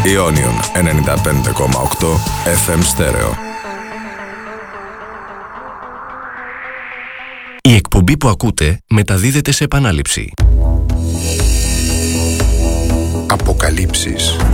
Ionion 95,8 FM στέρεο. Η εκπομπή που ακούτε μεταδίδεται σε επανάληψη. Αποκαλύψεις.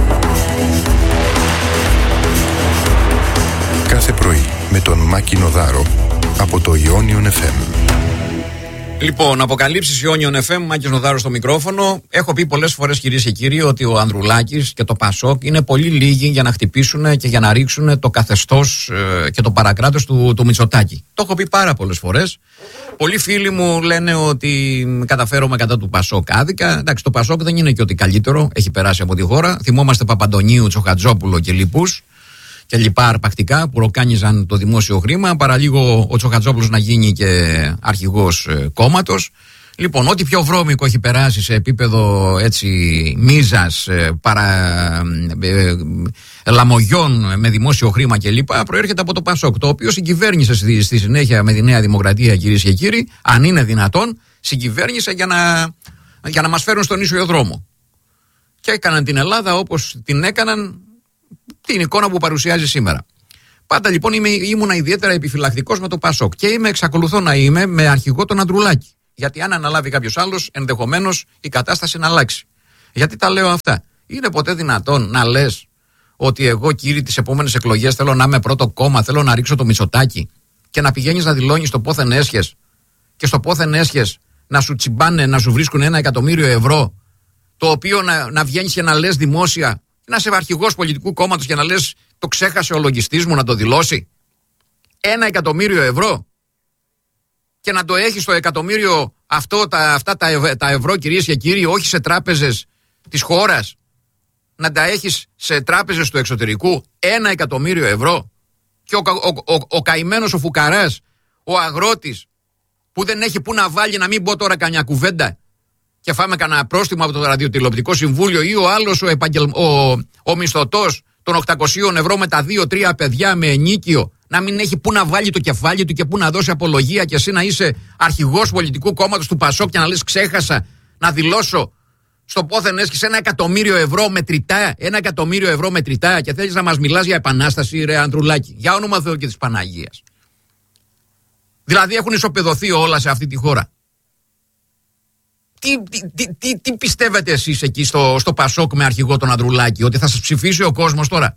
Κάθε πρωί με τον Μάκη Νοδάρο από το Ionion FM. Λοιπόν, αποκαλύψεις Ionion FM, Μάκης Νοδάρος στο μικρόφωνο. Έχω πει πολλές φορές, κυρίες και κύριοι, ότι ο Ανδρουλάκης και το Πασόκ είναι πολύ λίγοι για να χτυπήσουν και για να ρίξουν το καθεστώς και το παρακράτος του Μητσοτάκη. Το έχω πει πάρα πολλές φορές. Πολλοί φίλοι μου λένε ότι καταφέρομαι κατά του Πασόκ άδικα. Εντάξει, το Πασόκ δεν είναι και ότι καλύτερο έχει περάσει από τη χώρα. Θυμόμαστε Παπαντονίου, Τσοχατζόπουλο και λοιπούς και λοιπά αρπακτικά που ροκάνιζαν το δημόσιο χρήμα, παραλίγο ο Τσοχατζόπουλος να γίνει και αρχηγός κόμματος. Λοιπόν, ό,τι πιο βρώμικο έχει περάσει σε επίπεδο έτσι μίζας, λαμογιών με δημόσιο χρήμα κλπ. Προέρχεται από το Πασόκ, το οποίο συγκυβέρνησε στη συνέχεια με τη Νέα Δημοκρατία, κυρίες και κύριοι, αν είναι δυνατόν, συγκυβέρνησε για να μας φέρουν στον ίσιο δρόμο. Και έκαναν την Ελλάδα όπως την έκαναν, την εικόνα που παρουσιάζει σήμερα. Πάντα λοιπόν ήμουνα ιδιαίτερα επιφυλακτικός με το Πασόκ και εξακολουθώ να είμαι με αρχηγό τον Ανδρουλάκη. Γιατί αν αναλάβει κάποιος άλλος, ενδεχομένως η κατάσταση να αλλάξει. Γιατί τα λέω αυτά? Είναι ποτέ δυνατόν να λες ότι εγώ, κύριε, τις επόμενες εκλογές θέλω να είμαι πρώτο κόμμα, θέλω να ρίξω το Μητσοτάκη και να πηγαίνεις να δηλώνεις το πόθεν έσχες και στο πόθεν έσχες να σου τσιμπάνε, να σου βρίσκουν 1 εκατομμύριο ευρώ, το οποίο να βγαίνεις και να λες δημόσια, να είσαι αρχηγός πολιτικού κόμματος και να λες το ξέχασε ο λογιστής μου να το δηλώσει? 1 εκατομμύριο ευρώ. Και να το έχεις το εκατομμύριο αυτά τα ευρώ, κυρίες και κύριοι, όχι σε τράπεζες της χώρας, να τα έχεις σε τράπεζες του εξωτερικού. 1 εκατομμύριο ευρώ. Και ο καημένος ο φουκαράς, ο αγρότης που δεν έχει που να βάλει, να μην πω τώρα κανένα κουβέντα και φάμε κανένα πρόστιμο από το ραδιοτηλεοπτικό συμβούλιο, ή ο άλλος ο μισθωτός των 800 ευρώ με τα 2-3 παιδιά με ενίκιο, να μην έχει που να βάλει το κεφάλι του και που να δώσει απολογία, και εσύ να είσαι αρχηγός πολιτικού κόμματος του Πασόκ και να λες ξέχασα να δηλώσω στο πόθεν έσχες 1 εκατομμύριο ευρώ μετρητά. 1 εκατομμύριο ευρώ μετρητά, και θέλεις να μας μιλάς για επανάσταση, ρε Ανδρουλάκη? Για όνομα Θεού και της Παναγίας. Δηλαδή έχουν ισοπεδωθεί όλα σε αυτή τη χώρα. Τι πιστεύετε εσείς εκεί στο Πασόκ με αρχηγό τον Ανδρουλάκη? Ότι θα σας ψηφίσει ο κόσμος τώρα?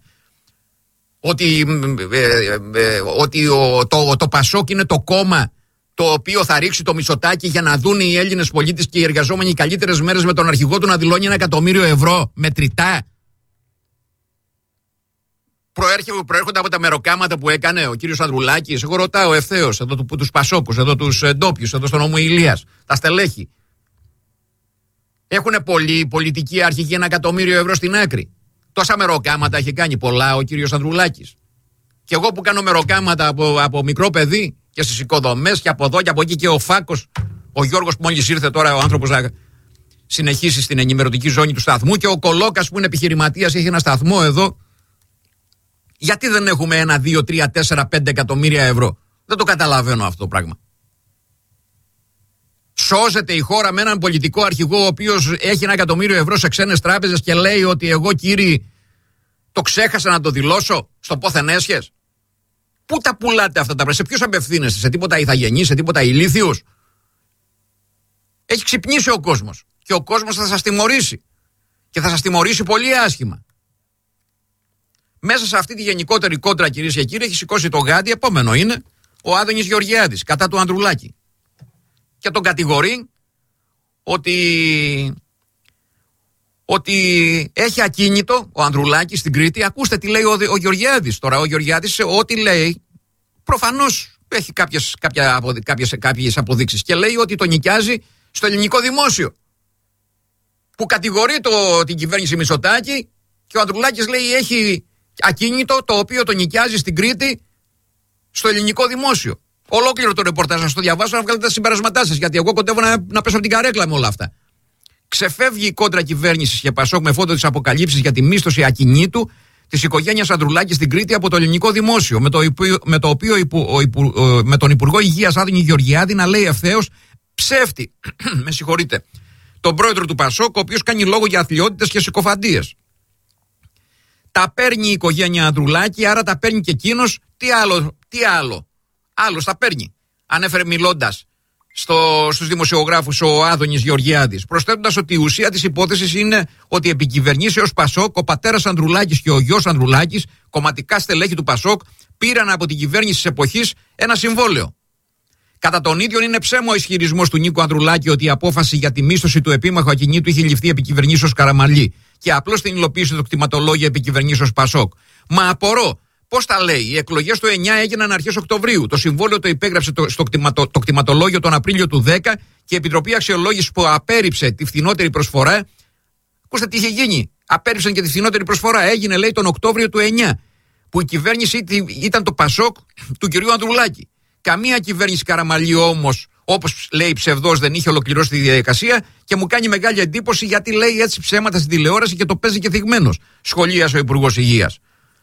Ότι το Πασόκ είναι το κόμμα το οποίο θα ρίξει το Μητσοτάκη για να δουν οι Έλληνες πολίτες και οι εργαζόμενοι οι καλύτερες μέρες με τον αρχηγό του να δηλώνει 1 εκατομμύριο ευρώ μετρητά? Προέρχονται από τα μεροκάματα που έκανε ο κύριος Ανδρουλάκης? Εγώ ρωτάω ευθέως εδώ τους Πασόκους, εδώ τους ντόπιους, εδώ στον νομό Ηλίας, τα στελέχη. Έχουν πολλοί πολιτικοί αρχηγοί 1 εκατομμύριο ευρώ στην άκρη? Τόσα μεροκάματα έχει κάνει πολλά ο κύριος Ανδρουλάκης? Και εγώ που κάνω μεροκάματα από μικρό παιδί και στις οικοδομές και από εδώ και από εκεί, και ο Φάκος, ο Γιώργος που μόλις ήρθε τώρα, ο άνθρωπος να συνεχίσει στην ενημερωτική ζώνη του σταθμού, και ο Κολόκας που είναι επιχειρηματίας, έχει ένα σταθμό εδώ. Γιατί δεν έχουμε 1, 2, 3, 4, 5 εκατομμύρια ευρώ? Δεν το καταλαβαίνω αυτό το πράγμα. Σώζεται η χώρα με έναν πολιτικό αρχηγό ο οποίος έχει 1 εκατομμύριο ευρώ σε ξένες τράπεζες και λέει ότι εγώ, κύριοι, το ξέχασα να το δηλώσω στο πόθεν έσχες? Πού τα πουλάτε αυτά τα πράγματα? Σε ποιους απευθύνεστε? Σε τίποτα ηθαγενείς, σε τίποτα ηλίθιους? Έχει ξυπνήσει ο κόσμος και ο κόσμος θα σας τιμωρήσει, και θα σας τιμωρήσει πολύ άσχημα. Μέσα σε αυτή τη γενικότερη κόντρα, κυρίες και κύριοι, έχει σηκώσει το γάντι. Επόμενο είναι ο Άδωνης Γεωργιάδης κατά του Ανδρουλάκη και τον κατηγορεί ότι έχει ακίνητο ο Ανδρουλάκης στην Κρήτη. Ακούστε τι λέει ο Γεωργιάδης. Τώρα ο Γεωργιάδης ό,τι λέει προφανώς έχει κάποιες αποδείξεις, και λέει ότι το νοικιάζει στο ελληνικό δημόσιο, που κατηγορεί την κυβέρνηση Μητσοτάκη, και ο Ανδρουλάκης λέει έχει ακίνητο το οποίο το νοικιάζει στην Κρήτη στο ελληνικό δημόσιο. Ολόκληρο το ρεπορτάζ να το διαβάσω, να βγάλετε τα συμπεράσματά σας, γιατί εγώ κοντεύω να πέσω από την καρέκλα με όλα αυτά. Ξεφεύγει η κόντρα κυβέρνησης και Πασόκ με φόντο της αποκαλύψης για τη μίσθωση ακινήτου της οικογένειας Ανδρουλάκη στην Κρήτη από το ελληνικό δημόσιο, με τον Υπουργό Υγείας Άδωνη Γεωργιάδη να λέει ευθέως ψεύτη, με συγχωρείτε, τον πρόεδρο του Πασόκ, ο οποίος κάνει λόγο για αθλιότητες και συκοφαντίες. Τα παίρνει η οικογένεια Ανδρουλάκη, άρα τα παίρνει και εκείνος. Τι άλλο. Άλλος τα παίρνει. Ανέφερε μιλώντας στους δημοσιογράφους ο Άδωνης Γεωργιάδης, προσθέτοντας ότι η ουσία της υπόθεσης είναι ότι επί κυβερνήσεως Πασόκ, ο πατέρας Ανδρουλάκης και ο γιος Ανδρουλάκης, κομματικά στελέχη του Πασόκ, πήραν από την κυβέρνηση της εποχής ένα συμβόλαιο. Κατά τον ίδιο, είναι ψέμα ο ισχυρισμός του Νίκου Ανδρουλάκη ότι η απόφαση για τη μίσθωση του επίμαχου ακινήτου είχε ληφθεί επί κυβερνήσεως Καραμανλή και απλώς την υλοποίησε το κτηματολόγιο επί κυβερνήσεως Πασόκ. Μα απορώ. Πώς τα λέει, οι εκλογές του 9 έγιναν αρχές Οκτωβρίου. Το συμβόλαιο το υπέγραψε το κτηματολόγιο τον Απρίλιο του 10 και η Επιτροπή Αξιολόγησης που απέρριψε τη φθηνότερη προσφορά. Ακούστε τι είχε γίνει. Απέρριψαν και τη φθηνότερη προσφορά. Έγινε, λέει, τον Οκτώβριο του 9, που η κυβέρνηση ήταν το Πασόκ του κυρίου Ανδρουλάκη. Καμία κυβέρνηση Καραμανλή όμως, όπως λέει ψευδός, δεν είχε ολοκληρώσει τη διαδικασία και μου κάνει μεγάλη εντύπωση γιατί λέει έτσι ψέματα στην τηλεόραση και το παίζει και θυγμένος, σχολίασε ο Υπουργός Υγείας.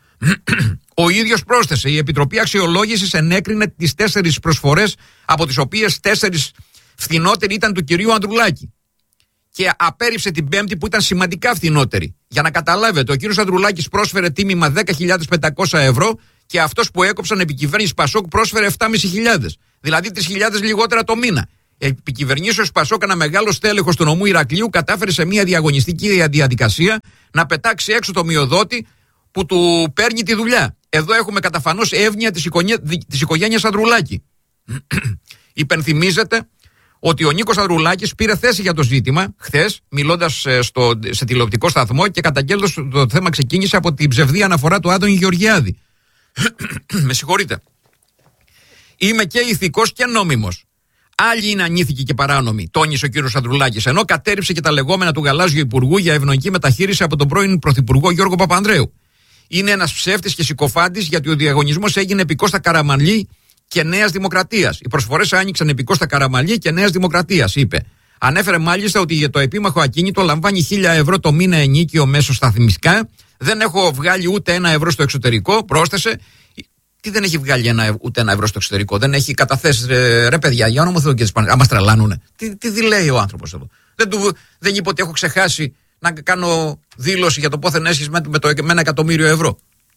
Ο ίδιος πρόσθεσε: η Επιτροπή Αξιολόγησης ενέκρινε τις 4 προσφορές, από τις οποίες 4 φθηνότεροι ήταν του κυρίου Ανδρουλάκη. Και απέρριψε την 5η που ήταν σημαντικά φθηνότερη. Για να καταλάβετε, ο κύριος Ανδρουλάκης πρόσφερε τίμημα 10.500 ευρώ και αυτός που έκοψαν επί κυβέρνηση Πασόκ πρόσφερε 7.500. Δηλαδή 3.000 λιγότερα το μήνα. Επί κυβερνήσεως Πασόκ, ένα μεγάλο στέλεχος του νομού Ηρακλείου κατάφερε σε μια διαγωνιστική διαδικασία να πετάξει έξω το μειοδότη που του παίρνει τη δουλειά. Εδώ έχουμε καταφανώς εύνοια της οικογένειας Ανδρουλάκη. Υπενθυμίζεται ότι ο Νίκος Ανδρουλάκης πήρε θέση για το ζήτημα χθες, μιλώντας σε τηλεοπτικό σταθμό και καταγγέλλοντας το θέμα ξεκίνησε από την ψευδή αναφορά του Άδωνη Γεωργιάδη. Με συγχωρείτε. Είμαι και ηθικός και νόμιμος. Άλλοι είναι ανήθικοι και παράνομοι, τόνισε ο κύριος Ανδρουλάκης, ενώ κατέρριψε και τα λεγόμενα του γαλάζιου υπουργού για ευνοϊκή μεταχείριση από τον πρώην πρωθυπουργό Γιώργο Παπανδρέου. Είναι ένας ψεύτης και συκοφάντης γιατί ο διαγωνισμός έγινε επί Κώστα Καραμανλή και Νέας Δημοκρατίας. Οι προσφορές άνοιξαν επί Κώστα Καραμανλή και Νέας Δημοκρατίας, είπε. Ανέφερε μάλιστα ότι για το επίμαχο ακίνητο λαμβάνει 1.000 ευρώ το μήνα ενίκιο μέσω σταθμιστικά. Δεν έχω βγάλει ούτε 1 ευρώ στο εξωτερικό, πρόσθεσε. Τι δεν έχει βγάλει ούτε 1 ευρώ στο εξωτερικό, δεν έχει καταθέσει, ρε παιδιά, για όνομα Θεού και της Παναγίας. Άμα στρελάνουνε. Τι λέει ο άνθρωπος εδώ. Δεν είπε ότι έχω ξεχάσει να κάνω δήλωση για το πόθεν έσχης με 1.000.000 ευρώ.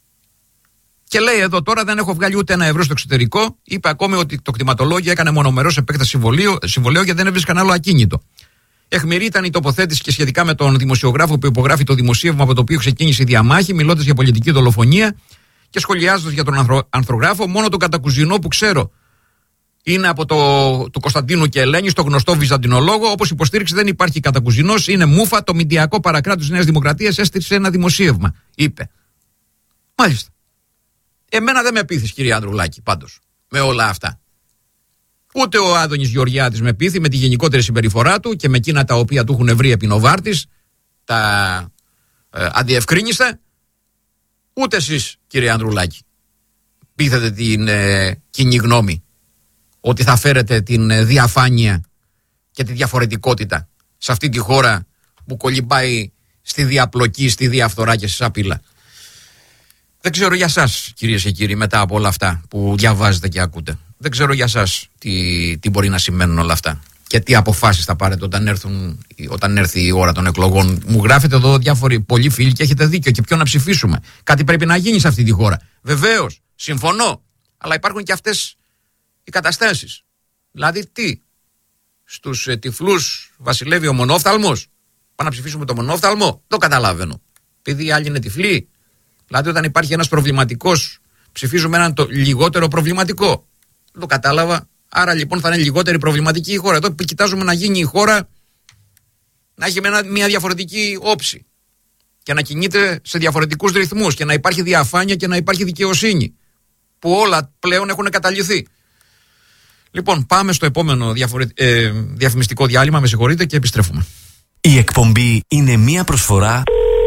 Και λέει εδώ τώρα δεν έχω βγάλει ούτε 1 ευρώ στο εξωτερικό. Είπε ακόμη ότι το κτηματολόγιο έκανε μονομερός επέκταση συμβολέου γιατί δεν έβρισκαν άλλο ακίνητο. Εχμηρή ήταν η τοποθέτηση και σχετικά με τον δημοσιογράφο που υπογράφει το δημοσίευμα από το οποίο ξεκίνησε η διαμάχη, μιλώντας για πολιτική δολοφονία και σχολιάζοντας για τον ανθρογράφο. Μόνο τον Κατακουζινό που ξέρω είναι από του Κωνσταντίνου και Ελένη, το γνωστό βυζαντινολόγο. Όπως υποστήριξε, δεν υπάρχει Κατακουζινός, είναι μούφα. Το μηντιακό παρακράτος της Νέας Δημοκρατίας έστεισε ένα δημοσίευμα, είπε. Μάλιστα. Εμένα δεν με πείθεις, κύριε Ανδρουλάκη, πάντως, με όλα αυτά. Ούτε ο Άδωνης Γεωργιάδης με πείθει με τη γενικότερη συμπεριφορά του και με εκείνα τα οποία του έχουν βρει επί Νοβάρτης, τα αντιευκρίνηστα. Ούτε εσείς, κύριε Ανδρουλάκη, πείθετε την κοινή γνώμη ότι θα φέρετε την διαφάνεια και τη διαφορετικότητα σε αυτή τη χώρα που κολυμπάει στη διαπλοκή, στη διαφθορά και στη σαπίλα. Δεν ξέρω για σας, κυρίες και κύριοι, μετά από όλα αυτά που διαβάζετε και ακούτε. Δεν ξέρω για σας τι μπορεί να σημαίνουν όλα αυτά και τι αποφάσεις θα πάρετε όταν έρθει η ώρα των εκλογών. Μου γράφετε εδώ διάφοροι πολλοί φίλοι και έχετε δίκιο. Και ποιο να ψηφίσουμε. Κάτι πρέπει να γίνει σε αυτή τη χώρα. Βεβαίως, συμφωνώ. Αλλά υπάρχουν και αυτές οι καταστάσεις. Δηλαδή τι, στους τυφλούς βασιλεύει ο μονόφθαλμος. Πάμε να ψηφίσουμε το μονόφθαλμο. Το καταλαβαίνω. Επειδή οι άλλοι είναι τυφλοί. Δηλαδή όταν υπάρχει ένας προβληματικός, ψηφίζουμε έναν λιγότερο προβληματικό. Δεν το κατάλαβα. Άρα λοιπόν θα είναι λιγότερη προβληματική η χώρα. Εδώ κοιτάζουμε να γίνει η χώρα να έχει μια διαφορετική όψη και να κινείται σε διαφορετικούς ρυθμούς και να υπάρχει διαφάνεια και να υπάρχει δικαιοσύνη, που όλα πλέον έχουν καταλυθεί. Λοιπόν, πάμε στο επόμενο διαφημιστικό διάλειμμα, με συγχωρείτε, και επιστρέφουμε. Η εκπομπή είναι μια προσφορά.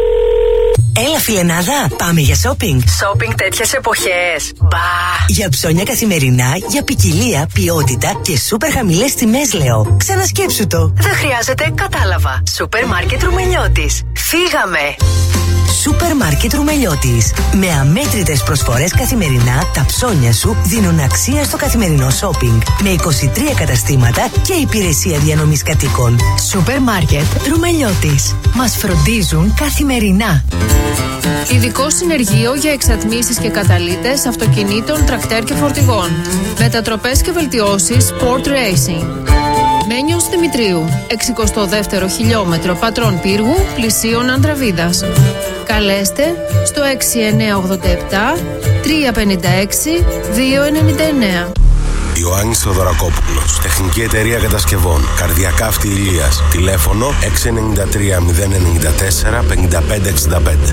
Έλα φιλενάδα, πάμε για shopping. Shopping τέτοιες εποχές. Μπα. Για ψώνια καθημερινά, για ποικιλία, ποιότητα και σούπερ χαμηλές τιμές λέω. Ξανασκέψου το. Δεν χρειάζεται, κατάλαβα. Σούπερ μάρκετ Ρουμελιώτης. Φύγαμε. Σούπερ Μάρκετ Ρουμελιώτης. Με αμέτρητες προσφορές καθημερινά, τα ψώνια σου δίνουν αξία στο καθημερινό shopping. Με 23 καταστήματα και υπηρεσία διανομής κατοίκων. Σούπερ Μάρκετ Ρουμελιώτης. Μας φροντίζουν καθημερινά. Ειδικό συνεργείο για εξατμίσεις και καταλύτες αυτοκινήτων, τρακτέρ και φορτηγών. Μετατροπές και βελτιώσεις Sport Racing. Μένιος Δημητρίου, 62ο χιλιόμετρο Πατρών Πύργου, πλησίον Ανδραβίδας. Καλέστε στο 6987 356 299. Ιωάννης Θοδωρακόπουλος, Τεχνική Εταιρεία Κατασκευών, Καρδιακάφτη Ηλίας, τηλέφωνο 693 094 5565.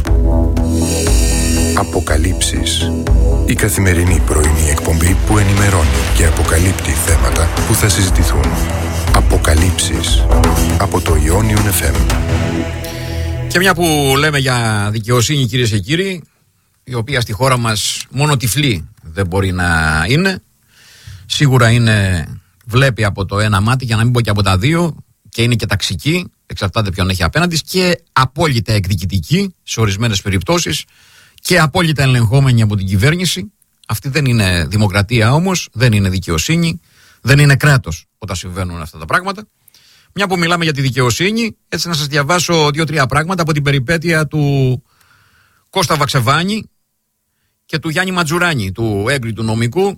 Αποκαλύψεις. Η καθημερινή πρωινή εκπομπή που ενημερώνει και αποκαλύπτει θέματα που θα συζητηθούν. Αποκαλύψεις. Από το Ιόνιον FM. Και μια που λέμε για δικαιοσύνη, κυρίες και κύριοι, η οποία στη χώρα μας μόνο τυφλή δεν μπορεί να είναι. Σίγουρα βλέπει από το ένα μάτι, για να μην πω και από τα δύο, και είναι και ταξική, εξαρτάται ποιον έχει απέναντι, και απόλυτα εκδικητική σε ορισμένες περιπτώσεις και απόλυτα ελεγχόμενη από την κυβέρνηση. Αυτή δεν είναι δημοκρατία όμως, δεν είναι δικαιοσύνη, δεν είναι κράτος όταν συμβαίνουν αυτά τα πράγματα. Μια που μιλάμε για τη δικαιοσύνη, έτσι να σας διαβάσω 2-3 πράγματα από την περιπέτεια του Κώστα Βαξεβάνη και του Γιάννη Ματζουράνη, του έγκριτου νομικού,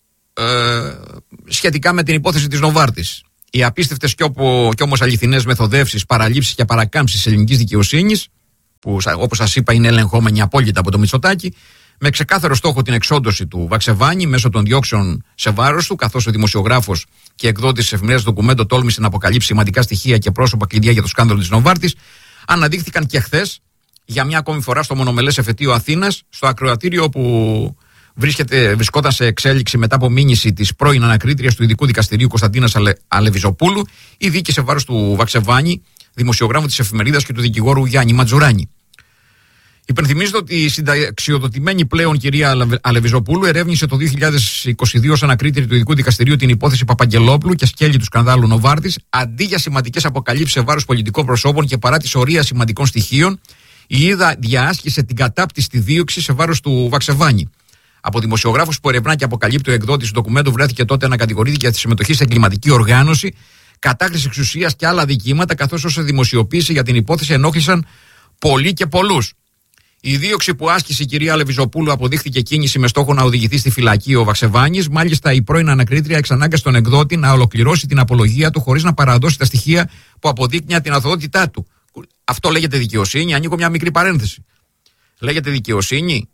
σχετικά με την υπόθεση της Νοβάρτης. Οι απίστευτες και όμως αληθινές μεθοδεύσεις, παραλήψεις και παρακάμψεις της ελληνικής δικαιοσύνης, που όπως σας είπα είναι ελεγχόμενη απόλυτα από το Μητσοτάκη, με ξεκάθαρο στόχο την εξόντωση του Βαξεβάνη μέσω των διώξεων σε βάρος του, καθώς ο δημοσιογράφος και εκδότης της εφημερίδας Ντοκουμέντο τόλμησε να αποκαλύψει σημαντικά στοιχεία και πρόσωπα κλειδιά για το σκάνδαλο της Νοβάρτης, αναδείχθηκαν και χθες για μια ακόμη φορά στο μονομελές εφετείο Αθήνας, στο ακροατήριο που βρισκόταν σε εξέλιξη μετά από μήνυση της πρώην ανακρίτριας του Ειδικού Δικαστηρίου Κωνσταντίνας Αλεβιζοπούλου, η δίκη σε βάρος του Βαξεβάνη, δημοσιογράφου της εφημερίδας, και του δικηγόρου Γιάννη Ματζουράνη. Υπενθυμίζεται ότι η συνταξιοδοτημένη πλέον κυρία Αλεβιζοπούλου ερεύνησε το 2022 ως ανακρίτρια του Ειδικού Δικαστηρίου την υπόθεση Παπαγγελόπουλου και σκέλη του σκανδάλου Νοβάρτης, αντί για σημαντικές αποκαλύψεις σε βάρος πολιτικών προσώπων και παρά τη σωρία σημαντικών στοιχείων, η ΙΔΑ διάσκησε την κατάπτυστη δίωξη σε βάρος του Βαξεβάνη. Από δημοσιογράφους που ερευνά και αποκαλύπτει ο εκδότης του ντοκουμέντου, βρέθηκε τότε να κατηγορείται για τη συμμετοχή σε εγκληματική οργάνωση, κατάχρηση εξουσίας και άλλα δικήματα, καθώς όσα δημοσιοποίηση για την υπόθεση ενόχλησαν πολλοί και πολλούς. Η δίωξη που άσκησε η κυρία Αλεβιζοπούλου αποδείχθηκε κίνηση με στόχο να οδηγηθεί στη φυλακή ο Βαξεβάνης. Μάλιστα, η πρώην ανακρίτρια εξανάγκασε τον εκδότη να ολοκληρώσει την απολογία του χωρίς να παραδώσει τα στοιχεία που αποδείκνυαν την αθωότητά του. Αυτό λέγεται δικαιοσύνη? Ανοίγω μια μικρή παρένθεση. Λέγεται δικαιοσύνη?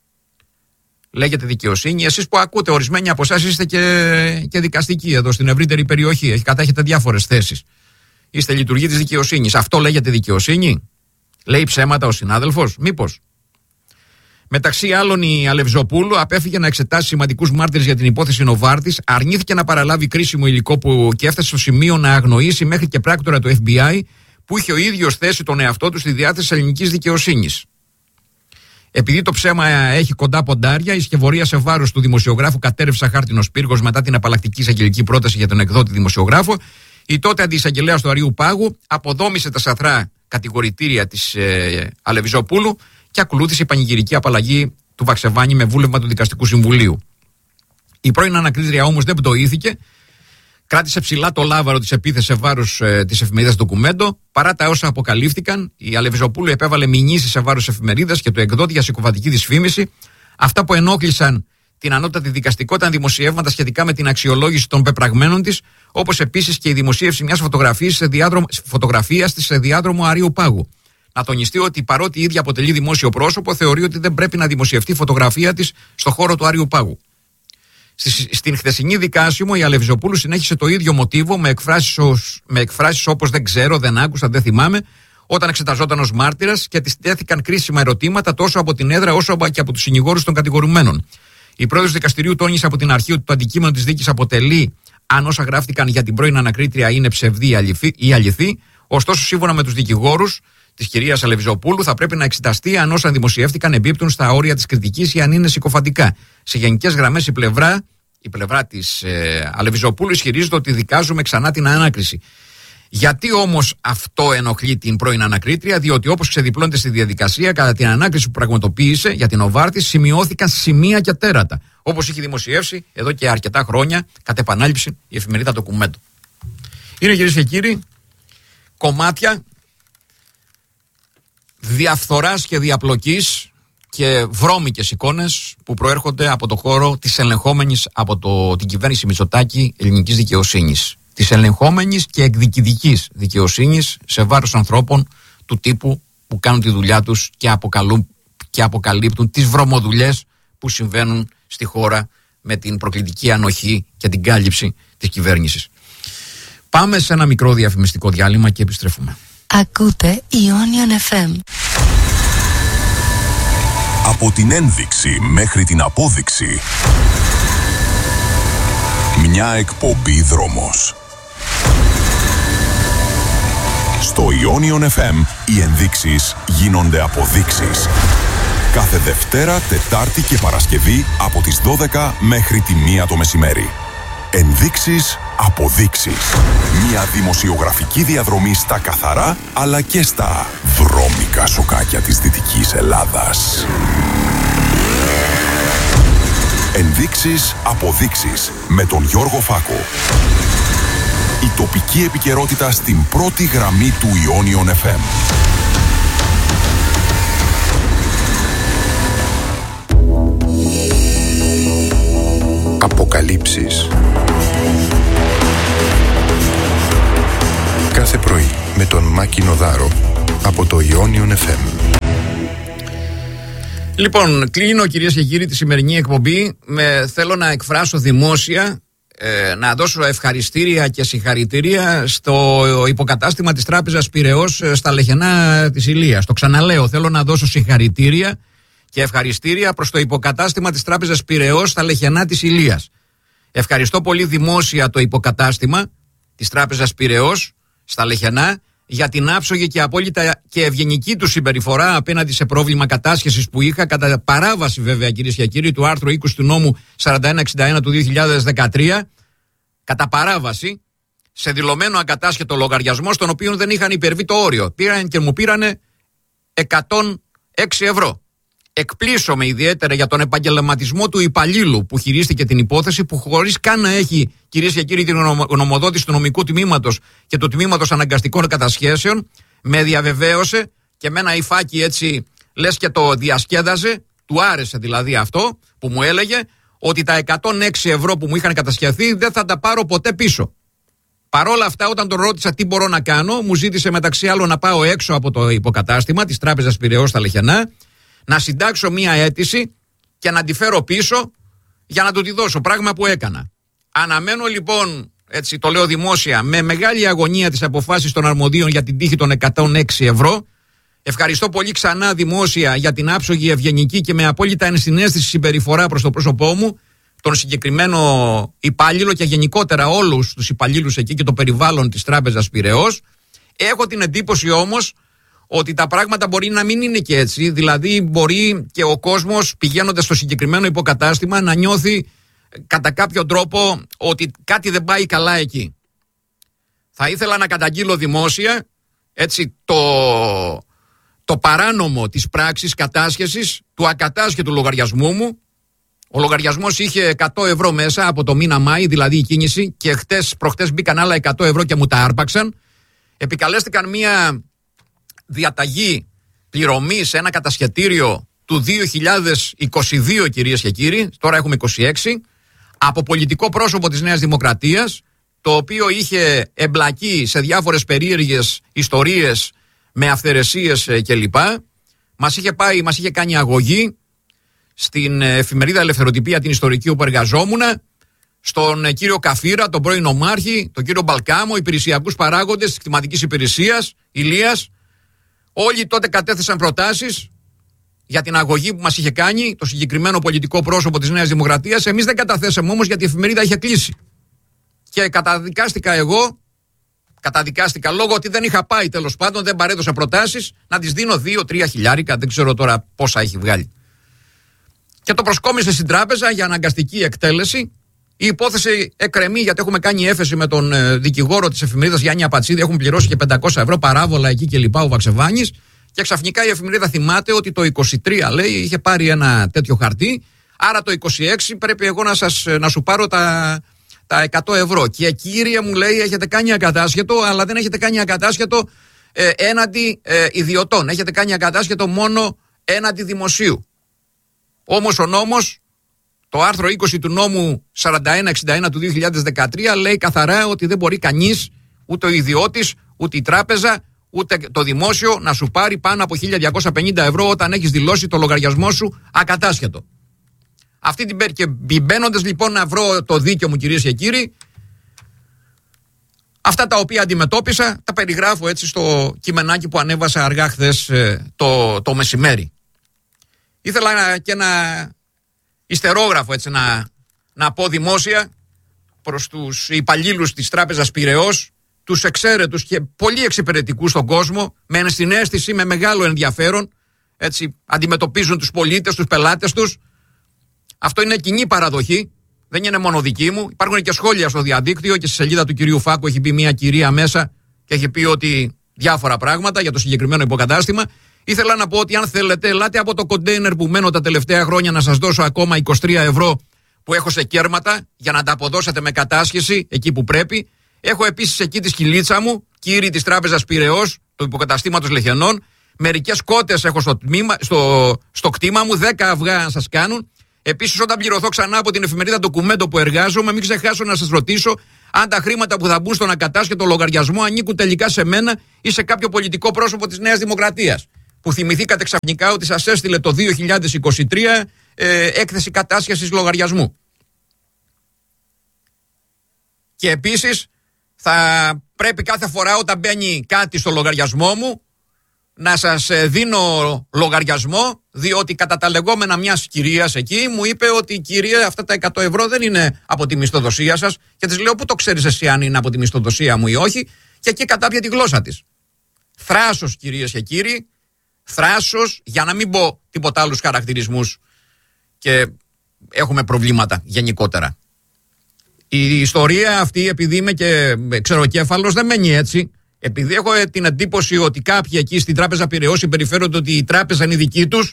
Λέγεται δικαιοσύνη? Εσείς που ακούτε, ορισμένοι από εσάς είστε και δικαστικοί εδώ στην ευρύτερη περιοχή, κατέχετε διάφορες θέσεις. Είστε λειτουργοί της δικαιοσύνης. Αυτό λέγεται δικαιοσύνη? Λέει ψέματα ο συνάδελφος, μήπως? Μεταξύ άλλων, η Αλεβιζοπούλου απέφυγε να εξετάσει σημαντικούς μάρτυρες για την υπόθεση Νοβάρτης, αρνήθηκε να παραλάβει κρίσιμο υλικό και έφτασε στο σημείο να αγνοήσει μέχρι και πράκτορα του FBI, που είχε ο ίδιος θέσει τον εαυτό του στη διάθεση της ελληνικής δικαιοσύνης. Επειδή το ψέμα έχει κοντά ποντάρια, η σκευωρία σε βάρος του δημοσιογράφου κατέρευσε χάρτινος πύργος μετά την απαλλακτική εισαγγελική πρόταση για τον εκδότη δημοσιογράφο. Η τότε αντιεισαγγελέας του Αριού Πάγου αποδόμησε τα σαθρά κατηγορητήρια της Αλεβιζοπούλου και ακολούθησε η πανηγυρική απαλλαγή του Βαξεβάνη με βούλευμα του Δικαστικού Συμβουλίου. Η πρώην ανακρίτρια όμως δεν πτωήθηκε. Κράτησε ψηλά το λάβαρο της επίθεσης σε βάρος της εφημερίδας Ντοκουμέντο. Παρά τα όσα αποκαλύφθηκαν, η Αλεβιζοπούλου επέβαλε μηνύσεις σε βάρος της εφημερίδας και του εκδότη για συκοφαντική δυσφήμιση. Αυτά που ενόχλησαν την ανώτατη δικαστικότητα ήταν δημοσιεύματα σχετικά με την αξιολόγηση των πεπραγμένων της, όπως επίσης και η δημοσίευση μιας φωτογραφίας της σε διάδρομο Αρίου Πάγου. Να τονιστεί ότι παρότι η ίδια αποτελεί δημόσιο πρόσωπο, θεωρεί ότι δεν πρέπει να δημοσιευτεί φωτογραφία της στο χώρο του Αριού Πάγου. Στην χθεσινή δικάσιμο, η Αλεβιζοπούλου συνέχισε το ίδιο μοτίβο με εκφράσεις όπως «δεν ξέρω», «δεν άκουσα», «δεν θυμάμαι», όταν εξεταζόταν ως μάρτυρας και της τέθηκαν κρίσιμα ερωτήματα τόσο από την έδρα όσο και από τους συνηγόρους των κατηγορουμένων. Η πρόεδρος του δικαστηρίου τόνισε από την αρχή ότι το αντικείμενο της δίκης αποτελεί αν όσα γράφτηκαν για την πρώην ανακρίτρια είναι ψευδή ή αληθή. Ωστόσο, σύμφωνα με τους δικηγόρους της κυρίας Αλεβιζοπούλου, θα πρέπει να εξεταστεί αν όσα δημοσιεύτηκαν εμπίπτουν στα όρια της κριτικής ή αν είναι συκοφαντικά. Σε γενικές γραμμές, η πλευρά της Αλεβιζοπούλου ισχυρίζεται ότι δικάζουμε ξανά την ανάκριση. Γιατί όμως αυτό ενοχλεί την πρώην ανακρίτρια? Διότι όπως ξεδιπλώνεται στη διαδικασία, κατά την ανάκριση που πραγματοποίησε για την Νοβάρτης, σημειώθηκαν σημεία και τέρατα. Όπως είχε δημοσιεύσει εδώ και αρκετά χρόνια, κατ' επανάληψη, η εφημερίδα Documento. Είναι, κυρίες και κύριοι, κομμάτια διαφθοράς και διαπλοκής και βρώμικες εικόνες που προέρχονται από το χώρο της ελεγχόμενης από την κυβέρνηση Μητσοτάκη ελληνικής δικαιοσύνης. Της ελεγχόμενης και εκδικητικής δικαιοσύνης σε βάρος ανθρώπων του τύπου που κάνουν τη δουλειά τους και αποκαλύπτουν τις βρωμοδουλειές που συμβαίνουν στη χώρα με την προκλητική ανοχή και την κάλυψη της κυβέρνησης. Πάμε σε ένα μικρό διαφημιστικό διάλειμμα και επιστρέφουμε. Ακούτε Ionion FM. Από την ένδειξη μέχρι την απόδειξη. Μια εκπομπή δρόμος. Στο Ionion FM οι ενδείξεις γίνονται αποδείξεις. Κάθε Δευτέρα, Τετάρτη και Παρασκευή από τις 12 μέχρι τη 1 το μεσημέρι. Ενδείξεις, αποδείξεις. Μια δημοσιογραφική διαδρομή στα καθαρά αλλά και στα βρώμικα σοκάκια της Δυτικής Ελλάδας. Ενδείξεις, αποδείξεις με τον Γιώργο Φάκο. Η τοπική επικαιρότητα στην πρώτη γραμμή του Ionion FM. Αποκαλύψεις. Κάθε πρωί με τον Μάκη Νοδάρο από το Ionion FM. Λοιπόν, κλείνω, κυρίες και κύριοι, τη σημερινή εκπομπή. Θέλω να εκφράσω δημόσια, να δώσω ευχαριστήρια και συγχαρητήρια στο υποκατάστημα της Τράπεζας Πειραιώς στα Λεχενά της Ηλίας. Το ξαναλέω, θέλω να δώσω συγχαρητήρια και ευχαριστήρια προς το υποκατάστημα της Τράπεζας Πειραιώς στα Λεχενά της Ηλίας. Ευχαριστώ πολύ δημόσια το υποκατάστημα της Τράπεζας Πειραιώς στα Λεχενά για την άψογη και απόλυτα και ευγενική του συμπεριφορά απέναντι σε πρόβλημα κατάσχεσης που είχα, κατά παράβαση βέβαια, κυρίες και κύριοι, του άρθρου 20 του νόμου 4161 του 2013, κατά παράβαση, σε δηλωμένο ακατάσχετο λογαριασμό, στον οποίο δεν είχαν υπερβεί το όριο. Πήραν και μου πήρανε 106 ευρώ. Εκπλήσωμαι ιδιαίτερα για τον επαγγελματισμό του υπαλλήλου που χειρίστηκε την υπόθεση, που χωρίς καν να έχει, κυρίες και κύριοι, την γνωμοδότηση του νομικού τμήματος και του τμήματος αναγκαστικών κατασχέσεων, με διαβεβαίωσε και με ένα υφάκι έτσι, λες και το διασκέδαζε, του άρεσε δηλαδή αυτό που μου έλεγε, ότι τα 106 ευρώ που μου είχαν κατασχεθεί δεν θα τα πάρω ποτέ πίσω. Παρόλα αυτά, όταν τον ρώτησα τι μπορώ να κάνω, μου ζήτησε μεταξύ άλλων να πάω έξω από το υποκατάστημα της Τράπεζας Πειραιώς στα Λεχενά, να συντάξω μία αίτηση και να τη φέρω πίσω για να του τη δώσω, πράγμα που έκανα. Αναμένω λοιπόν, έτσι το λέω δημόσια, με μεγάλη αγωνία τις αποφάσεις των αρμοδίων για την τύχη των 106 ευρώ. Ευχαριστώ πολύ ξανά δημόσια για την άψογη, ευγενική και με απόλυτα ενσυναίσθηση συμπεριφορά προς το πρόσωπό μου, τον συγκεκριμένο υπάλληλο και γενικότερα όλους τους υπαλλήλους εκεί και το περιβάλλον της Τράπεζας Πειραιώς. Έχω την εντύπωση όμως ότι τα πράγματα μπορεί να μην είναι και έτσι, δηλαδή μπορεί και ο κόσμος πηγαίνοντας στο συγκεκριμένο υποκατάστημα να νιώθει κατά κάποιο τρόπο ότι κάτι δεν πάει καλά εκεί. Θα ήθελα να καταγγείλω δημόσια έτσι το παράνομο της πράξης κατάσχεσης του ακατάσχετου λογαριασμού μου. Ο λογαριασμός είχε 100 ευρώ μέσα από το μήνα Μάη, δηλαδή η κίνηση, και προχτές μπήκαν άλλα 100 ευρώ και μου τα άρπαξαν. Επικαλέστηκαν μία διαταγή πληρωμή σε ένα κατασχετήριο του 2022, κυρίες και κύριοι, τώρα έχουμε 26, από πολιτικό πρόσωπο της Νέας Δημοκρατίας, το οποίο είχε εμπλακεί σε διάφορες περίεργες ιστορίες με αυθαιρεσίες κλπ. Μας είχε κάνει αγωγή στην εφημερίδα Ελευθεροτυπία, την ιστορική όπου εργαζόμουν, στον κύριο Καφίρα, τον πρώην ομάρχη, τον κύριο Μπαλκάμο, υπηρεσιακούς παράγοντες της κτηματικής υπηρεσίας Ηλίας. Όλοι τότε κατέθεσαν προτάσεις για την αγωγή που μας είχε κάνει το συγκεκριμένο πολιτικό πρόσωπο της Νέας Δημοκρατίας. Εμείς δεν καταθέσαμε όμως, γιατί η εφημερίδα είχε κλείσει. Και καταδικάστηκα εγώ, λόγω ότι δεν είχα πάει, τέλος πάντων, δεν παρέδωσα προτάσεις, να τις δίνω 2-3 χιλιάρικα, δεν ξέρω τώρα πόσα έχει βγάλει. Και το προσκόμισε στην τράπεζα για αναγκαστική εκτέλεση Η υπόθεση εκκρεμεί γιατί έχουμε κάνει έφεση με τον δικηγόρο της εφημερίδας Γιάννη Απατσίδη. Έχουν πληρώσει και 500 ευρώ παράβολα εκεί και λοιπά ο Βαξεβάνης. Και ξαφνικά η εφημερίδα θυμάται ότι το 23, λέει, είχε πάρει ένα τέτοιο χαρτί. Άρα το 26 πρέπει εγώ να σου πάρω τα 100 ευρώ. Και κύριε, μου λέει, έχετε κάνει ακατάσχετο, αλλά δεν έχετε κάνει ακατάσχετο έναντι ιδιωτών. Έχετε κάνει ακατάσχετο μόνο έναντι δημοσίου. Όμως ο νόμος, το άρθρο 20 του νόμου 4161 του 2013 λέει καθαρά ότι δεν μπορεί κανείς, ούτε ο ιδιώτης, ούτε η τράπεζα, ούτε το δημόσιο να σου πάρει πάνω από 1.250 ευρώ όταν έχεις δηλώσει το λογαριασμό σου ακατάσχετο. Και μπαίνοντας λοιπόν να βρω το δίκαιο μου, κυρίες και κύριοι, αυτά τα οποία αντιμετώπισα τα περιγράφω έτσι στο κειμενάκι που ανέβασα αργά χθες το μεσημέρι. Ήθελα και ένα ιστερόγραφο έτσι να πω δημόσια προς τους υπαλλήλους της Τράπεζας Πειραιώς, τους εξαίρετους και πολύ εξυπηρετικούς στον κόσμο, με ενσυναίσθηση, με μεγάλο ενδιαφέρον, έτσι αντιμετωπίζουν τους πολίτες, τους πελάτες τους. Αυτό είναι κοινή παραδοχή, δεν είναι μόνο δική μου. Υπάρχουν και σχόλια στο διαδίκτυο και στη σελίδα του κυρίου Φάκου έχει μπει μια κυρία μέσα και έχει πει ότι διάφορα πράγματα για το συγκεκριμένο υποκατάστημα. Ήθελα να πω ότι αν θέλετε, ελάτε από το κοντέινερ που μένω τα τελευταία χρόνια να σας δώσω ακόμα 23 ευρώ που έχω σε κέρματα για να τα αποδώσετε με κατάσχεση εκεί που πρέπει. Έχω επίσης εκεί τη σκυλίτσα μου, κύριοι της Τράπεζας Πειραιώς, του υποκαταστήματος Λεχενών. Μερικές κότες έχω στο κτήμα μου, 10 αυγά αν σας κάνουν. Επίσης, όταν πληρωθώ ξανά από την εφημερίδα Ντοκουμέντο που εργάζομαι, μην ξεχάσω να σας ρωτήσω αν τα χρήματα που θα μπουν στον ακατάσχετο λογαριασμό ανήκουν τελικά σε μένα ή σε κάποιο πολιτικό πρόσωπο της Νέας Δημοκρατίας. Που θυμηθήκατε ξαφνικά ότι σας έστειλε το 2023 έκθεση κατάσχεσης λογαριασμού. Και επίσης, θα πρέπει κάθε φορά όταν μπαίνει κάτι στο λογαριασμό μου να σας δίνω λογαριασμό, διότι κατά τα λεγόμενα μιας κυρίας εκεί μου είπε ότι κυρία, αυτά τα 100 ευρώ δεν είναι από τη μισθοδοσία σας. Και της λέω, πού το ξέρεις εσύ αν είναι από τη μισθοδοσία μου ή όχι? Και εκεί κατάπια τη γλώσσα της. Θράσος, κυρίες και κύριοι, θράσος, για να μην πω τίποτα άλλους χαρακτηρισμούς, και έχουμε προβλήματα γενικότερα. Η ιστορία αυτή, επειδή είμαι και ξεροκέφαλος, δεν μένει έτσι. Επειδή έχω την εντύπωση ότι κάποιοι εκεί στην Τράπεζα Πειραιώς συμπεριφέρονται ότι η τράπεζα είναι δική τους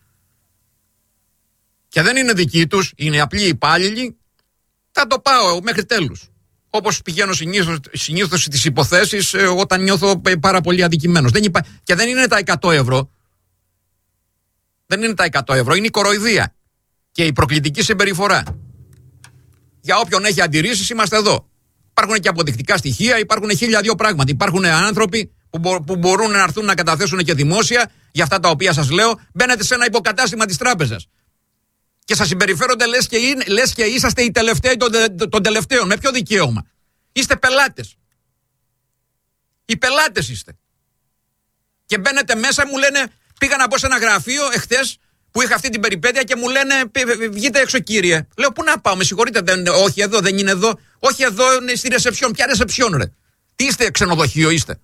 και δεν είναι δική τους, είναι απλοί υπάλληλοι, θα το πάω μέχρι τέλους. Όπως πηγαίνω συνήθως στις υποθέσεις όταν νιώθω πάρα πολύ αδικημένος. Και δεν είναι τα 100 ευρώ. Δεν είναι τα 100 ευρώ, είναι η κοροϊδία και η προκλητική συμπεριφορά. Για όποιον έχει αντιρρήσεις, είμαστε εδώ. Υπάρχουν και αποδεικτικά στοιχεία, υπάρχουν 1002 πράγματα. Υπάρχουν άνθρωποι που μπορούν να έρθουν να καταθέσουν και δημόσια για αυτά τα οποία σας λέω. Μπαίνετε σε ένα υποκατάστημα της τράπεζας και σας συμπεριφέρονται λες και είσαστε οι τελευταίοι των τελευταίων. Με ποιο δικαίωμα? Είστε πελάτες. Οι πελάτες είστε. Και μπαίνετε μέσα, μου λένε, πήγα να μπω σε ένα γραφείο εχθές που είχα αυτή την περιπέτεια και μου λένε, βγείτε έξω κύριε. Λέω, πού να πάω, με συγχωρείτε, όχι εδώ, δεν είναι εδώ. Όχι εδώ, είναι στη ρεσεψιόν. Ποια ρεσεψιόν, ρε? Τι είστε, ξενοδοχείο είστε?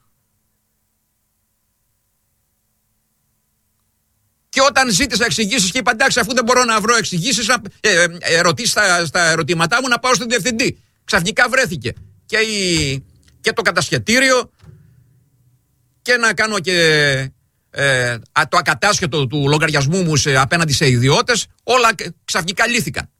Και όταν ζήτησα εξηγήσεις και είπα, εντάξει, αφού δεν μπορώ να βρω εξηγήσεις, ερωτήσεις στα ερωτήματά μου, να πάω στον διευθυντή. Ξαφνικά βρέθηκε και το κατασχετήριο και να κάνω και το ακατάσχετο του λογαριασμού μου απέναντι σε ιδιώτες. Όλα ξαφνικά λύθηκαν.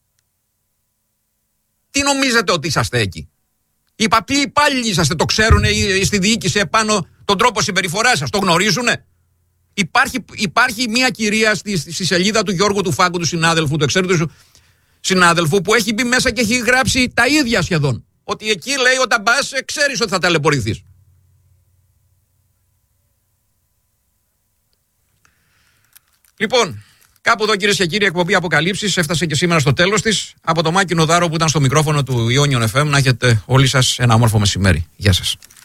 Τι νομίζετε ότι είσαστε εκεί? Οι παπλοί υπάλληλοι είσαστε, το ξέρουν στη διοίκηση επάνω τον τρόπο συμπεριφοράς σας, το γνωρίζουνε? Υπάρχει μια κυρία στη σελίδα του Γιώργου του Φάκου, του συνάδελφου, του εξαίρετου συνάδελφου, που έχει μπει μέσα και έχει γράψει τα ίδια σχεδόν. Ότι εκεί λέει, όταν πας, ξέρεις ότι θα ταλαιπωρηθείς. Λοιπόν, κάπου εδώ, κυρίες και κύριοι, εκπομπή Αποκαλύψεις έφτασε και σήμερα στο τέλος της. Από το Μάκη Νοδάρο που ήταν στο μικρόφωνο του Ionion FM, να έχετε όλοι σας ένα όμορφο μεσημέρι. Γεια σας.